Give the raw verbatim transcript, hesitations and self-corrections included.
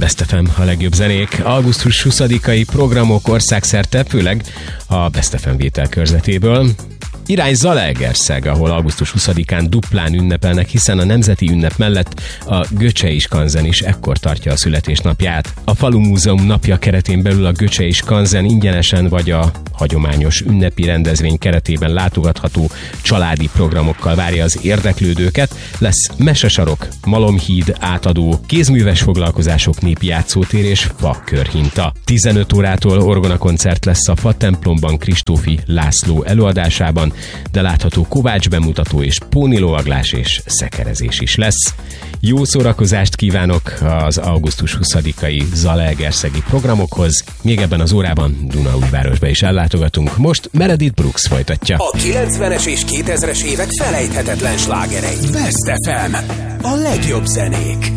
Best ef em, a legjobb zenék. augusztus huszadikai programok országszerte, főleg a Best ef em vételkörzetéből. Irány Zalaegerszeg, ahol augusztus huszadikán duplán ünnepelnek, hiszen a nemzeti ünnep mellett a Göcsei Skanzen is ekkor tartja a születésnapját. A Falu Múzeum napja keretén belül a Göcsei Skanzen ingyenesen vagy a hagyományos ünnepi rendezvény keretében látogatható családi programokkal várja az érdeklődőket. Lesz mesesarok, malomhíd átadó, kézműves foglalkozások, népi játszótér és fakörhinta. tizenöt órától orgonakoncert lesz a Fatemplomban Kristófi László előadásában, de látható kovács bemutató és pónilovaglás és szekerezés is lesz. Jó szórakozást kívánok az augusztus huszadikai zalaegerszegi programokhoz. Még ebben az órában Dunaújvárosba is ellátogatunk. Most Meredith Brooks folytatja. A kilencvenes és kétezres évek felejthetetlen slágerei. Best ef em. A legjobb zenék.